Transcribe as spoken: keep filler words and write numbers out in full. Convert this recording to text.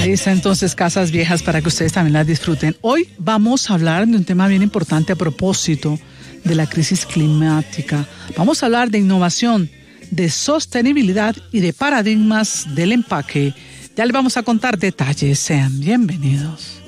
Ahí está entonces Casas Viejas para que ustedes también las disfruten. Hoy vamos a hablar de un tema bien importante a propósito de la crisis climática. Vamos a hablar de innovación, de sostenibilidad y de paradigmas del empaque. Ya les vamos a contar detalles. Sean bienvenidos.